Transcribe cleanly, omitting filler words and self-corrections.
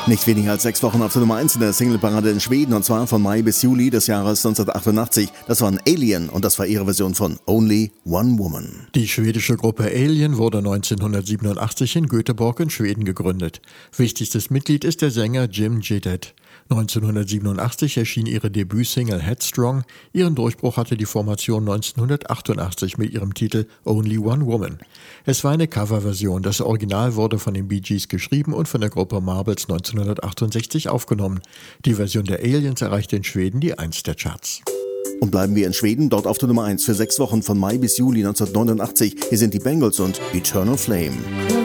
Nicht weniger als 6 Wochen auf der Nummer 1 in der Singleparade in Schweden, und zwar von Mai bis Juli des Jahres 1988. Das waren Alien und das war ihre Version von Only One Woman. Die schwedische Gruppe Alien wurde 1987 in Göteborg in Schweden gegründet. Wichtigstes Mitglied ist der Sänger Jim Gedett. 1987 erschien ihre Debütsingle Headstrong. Ihren Durchbruch hatte die Formation 1988 mit ihrem Titel Only One Woman. Es war eine Coverversion. Das Original wurde von den Bee Gees geschrieben und von der Gruppe Marbles 1968 aufgenommen. Die Version der Aliens erreichte in Schweden die 1 der Charts. Und bleiben wir in Schweden, dort auf der Nummer 1 für 6 Wochen von Mai bis Juli 1989. Hier sind die Bangles und Eternal Flame.